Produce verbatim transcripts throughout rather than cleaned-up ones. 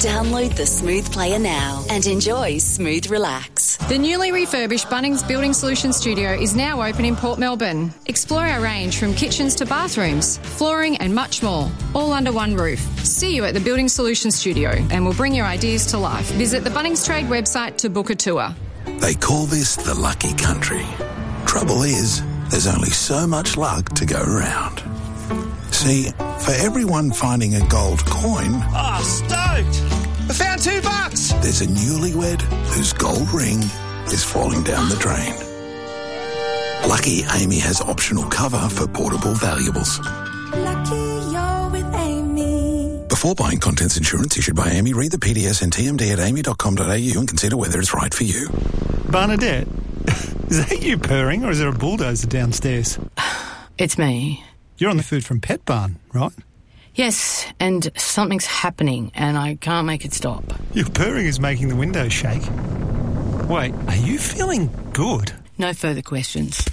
Download the Smooth Player now and enjoy Smooth Relax. The newly refurbished Bunnings Building Solutions studio is now open in Port Melbourne. Explore our range from kitchens to bathrooms, flooring and much more, all under one roof. See you at the Building Solutions studio and we'll bring your ideas to life. Visit the Bunnings Trade website to book a tour. They call this the lucky country. Trouble is, there's only so much luck to go around. See, for everyone finding a gold coin... Oh, stoked! I found two bucks! There's a newlywed whose gold ring is falling down the drain. Lucky Amy has optional cover for portable valuables. Lucky you're with Amy. Before buying contents insurance issued by Amy, read the P D S and T M D at amy dot com dot a u and consider whether it's right for you. Bernadette, is that you purring or is there a bulldozer downstairs? It's me. You're on the Food from Pet Barn, right? Yes, and something's happening and I can't make it stop. Your purring is making the windows shake. Wait, are you feeling good? No further questions.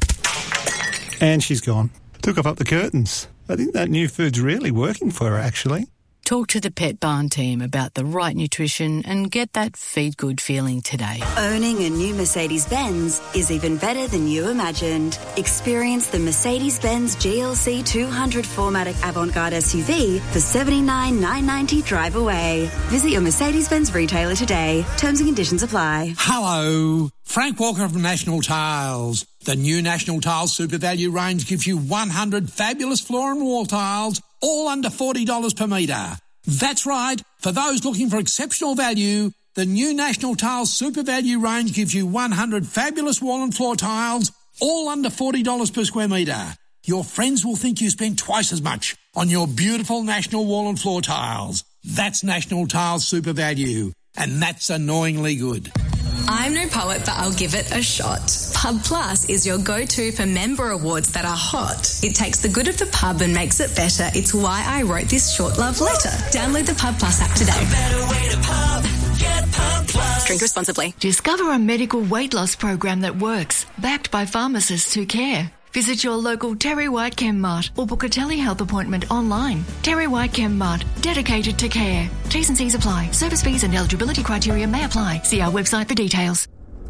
And she's gone. Took off up the curtains. I think that new food's really working for her, actually. Talk to the Pet Barn team about the right nutrition and get that feed good feeling today. Owning a new Mercedes-Benz is even better than you imagined. Experience the Mercedes-Benz G L C two hundred four matic Avantgarde S U V for seventy-nine thousand nine hundred ninety dollars drive away. Visit your Mercedes-Benz retailer today. Terms and conditions apply. Hello, Frank Walker from National Tiles. The new National Tiles Super Value range gives you one hundred fabulous floor and wall tiles, all under forty dollars per metre. That's right. For those looking for exceptional value, the new National Tiles Super Value range gives you one hundred fabulous wall and floor tiles, all under forty dollars per square metre. Your friends will think you spent twice as much on your beautiful National wall and floor tiles. That's National Tiles Super Value, and that's annoyingly good. I'm no poet, but I'll give it a shot. Pub Plus is your go-to for member awards that are hot. It takes the good of the pub and makes it better. It's why I wrote this short love letter. Download the Pub Plus app today. A better way to pub. Get Pub Plus. Drink responsibly. Discover a medical weight loss program that works, backed by pharmacists who care. Visit your local Terry White Chem Mart or book a telehealth appointment online. Terry White Chem Mart, dedicated to care. T's and C's apply. Service fees and eligibility criteria may apply. See our website for details.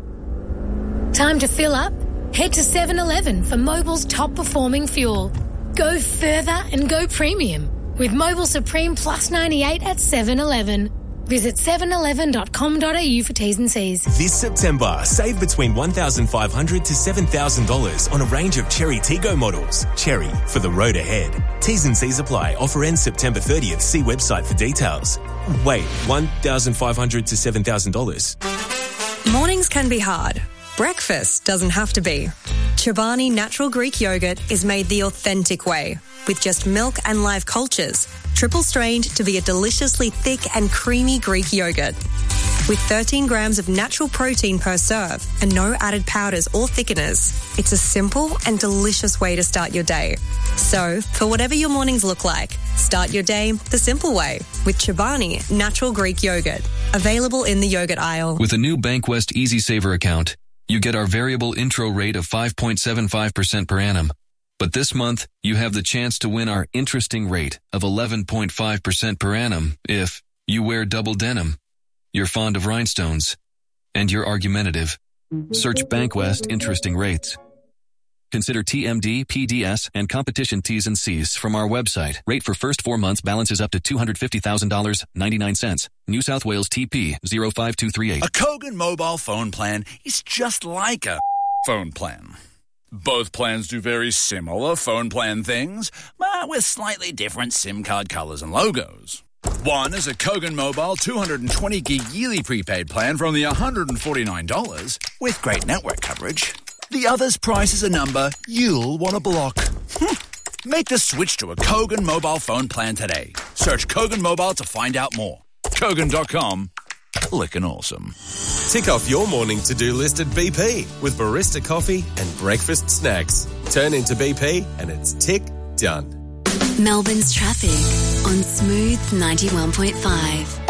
Time to fill up? Head to seven eleven for Mobil's top performing fuel. Go further and go premium with Mobil Supreme Plus ninety-eight at seven eleven. Visit seven eleven dot com dot a u for T's and C's. This September, save between one thousand five hundred dollars to seven thousand dollars on a range of Chery Tiggo models. Chery, for the road ahead. T's and C's apply. Offer ends September thirtieth. See website for details. Wait, one thousand five hundred dollars to seven thousand dollars. Mornings can be hard. Breakfast doesn't have to be. Chobani Natural Greek Yogurt is made the authentic way, with just milk and live cultures, triple strained to be a deliciously thick and creamy Greek yogurt. With thirteen grams of natural protein per serve and no added powders or thickeners, it's a simple and delicious way to start your day. So, for whatever your mornings look like, start your day the simple way with Chobani Natural Greek Yogurt. Available in the yogurt aisle. With a new Bankwest Easy Saver account, you get our variable intro rate of five point seven five percent per annum. But this month, you have the chance to win our interesting rate of eleven point five percent per annum if you wear double denim, you're fond of rhinestones, and you're argumentative. Search Bankwest Interesting Rates. Consider T M D, P D S, and competition T's and C's from our website. Rate for first four months balances up to two hundred fifty thousand dollars and ninety-nine cents. New South Wales T P zero five two three eight. A Kogan mobile phone plan is just like a phone plan. Both plans do very similar phone plan things, but with slightly different SIM card colors and logos. One is a Kogan Mobile two hundred twenty gig yearly prepaid plan for only one hundred forty-nine dollars with great network coverage. The other's price is a number you'll want to block. Make the switch to a Kogan mobile phone plan today. Search Kogan Mobile to find out more. Kogan dot com. Clickin' awesome. Tick off your morning to-do list at B P with barista coffee and breakfast snacks. Turn into B P and it's tick done. Melbourne's traffic on Smooth ninety-one point five.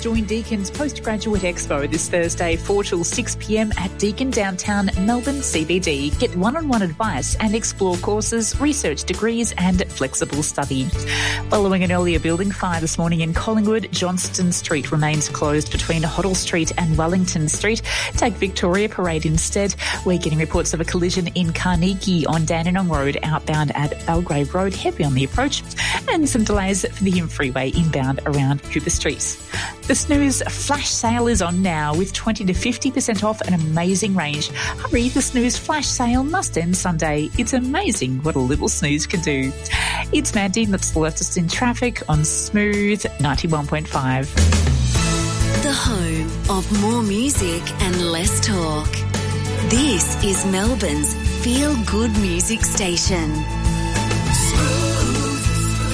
Join Deacon's Postgraduate Expo this Thursday, four till six p m at Deakin Downtown, Melbourne C B D. Get one-on-one advice and explore courses, research degrees and flexible study. Following an earlier building fire this morning in Collingwood, Johnston Street remains closed between Hoddle Street and Wellington Street. Take Victoria Parade instead. We're getting reports of a collision in Carnegie on Dandenong Road, outbound at Belgrave Road, heavy on the approach, and some delays for the M Freeway inbound around Cooper Street. The Snooze flash sale is on now with twenty to fifty percent off an amazing range. Hurry, the Snooze flash sale must end Sunday. It's amazing what a little snooze can do. It's Mandy, that's the latest in traffic on Smooth ninety-one point five. The home of more music and less talk. This is Melbourne's feel-good music station. Smooth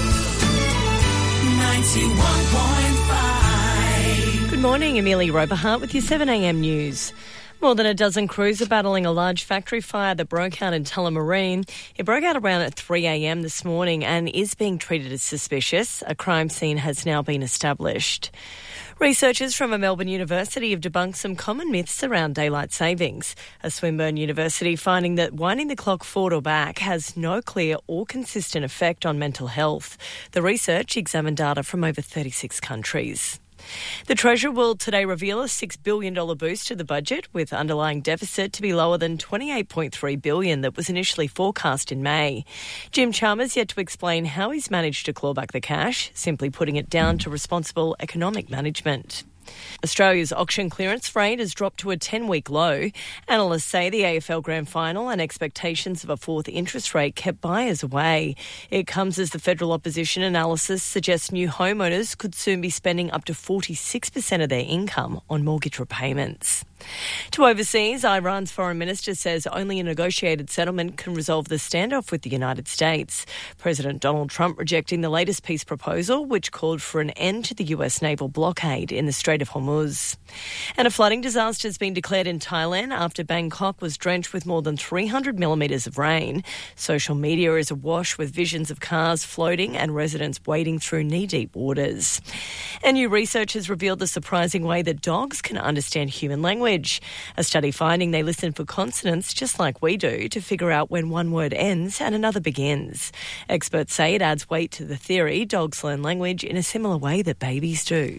ninety-one point five. Good morning, Amelia Roberhart with your seven a m news. More than a dozen crews are battling a large factory fire that broke out in Tullamarine. It broke out around at three a m this morning and is being treated as suspicious. A crime scene has now been established. Researchers from a Melbourne university have debunked some common myths around daylight savings. A Swinburne University finding that winding the clock forward or back has no clear or consistent effect on mental health. The research examined data from over thirty-six countries. The Treasurer will today reveal a six billion dollars boost to the budget, with underlying deficit to be lower than twenty-eight point three billion dollars that was initially forecast in May. Jim Chalmers yet to explain how he's managed to claw back the cash, simply putting it down to responsible economic management. Australia's auction clearance rate has dropped to a ten-week low. Analysts say the A F L Grand Final and expectations of a fourth interest rate kept buyers away. It comes as the federal opposition analysis suggests new homeowners could soon be spending up to forty-six percent of their income on mortgage repayments. To overseas, Iran's foreign minister says only a negotiated settlement can resolve the standoff with the United States. President Donald Trump rejecting the latest peace proposal, which called for an end to the U S naval blockade in the Strait of Hormuz. And a flooding disaster has been declared in Thailand after Bangkok was drenched with more than three hundred millimetres of rain. Social media is awash with visions of cars floating and residents wading through knee-deep waters. And new research has revealed the surprising way that dogs can understand human language. A study finding they listen for consonants just like we do to figure out when one word ends and another begins. Experts say it adds weight to the theory dogs learn language in a similar way that babies do.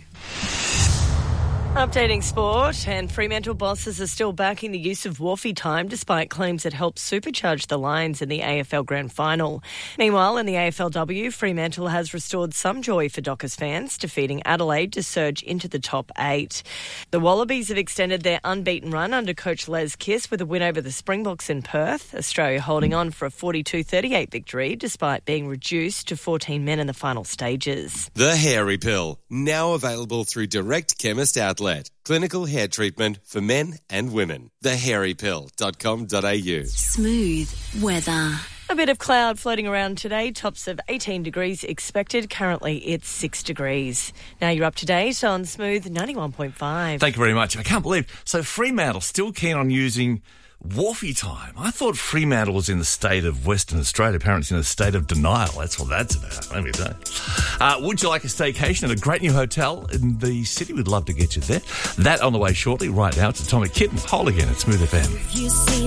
Updating sport, and Fremantle bosses are still backing the use of Wharfie time despite claims it helps supercharge the Lions in the A F L Grand Final. Meanwhile, in the A F L W, Fremantle has restored some joy for Dockers fans, defeating Adelaide to surge into the top eight. The Wallabies have extended their unbeaten run under coach Les Kiss with a win over the Springboks in Perth. Australia holding on for a forty-two thirty-eight victory despite being reduced to fourteen men in the final stages. The Hairy Pill, now available through Direct Chemist Outlet. Clinical hair treatment for men and women. the hairy pill dot com dot a u. Smooth weather. A bit of cloud floating around today, tops of eighteen degrees expected. Currently it's six degrees. Now you're up to date on Smooth ninety-one point five. Thank you very much. I can't believe. So Fremantle still keen on using Wharfie time. I thought Fremantle was in the state of Western Australia. Apparently it's in a state of denial. That's what that's about. Maybe so. Uh, would you like a staycation at a great new hotel in the city? We'd love to get you there. That on the way shortly. Right now, it's Atomic Kitten. Whole again at Smooth F M.